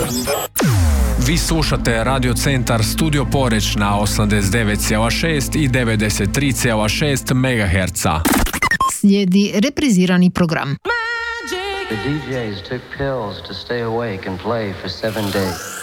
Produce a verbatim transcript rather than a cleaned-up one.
Vi slušate Radio Centar Studio Poreč na osamdeset devet zarez šest i devedeset tri zarez šest megaherca. Slijedi reprizirani program. The D Js took pills to stay awake and play for seven days.